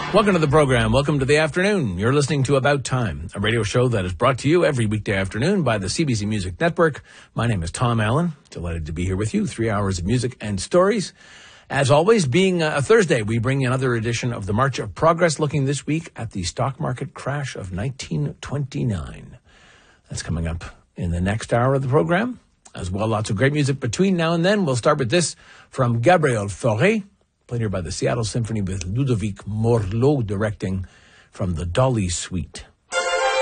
Welcome to the program. Welcome to the afternoon. You're listening to About Time, a radio show that is brought to you every weekday afternoon by the CBC Music Network. My name is Tom Allen. Delighted to be here with you. 3 hours of music and stories. As always, being a Thursday, we bring another edition of the March of Progress, looking this week at the stock market crash of 1929. That's coming up in the next hour of the program. As well, lots of great music between now and then. We'll start with this from Gabriel Fauré, played here by the Seattle Symphony with Ludovic Morlot directing, from the Dolly Suite.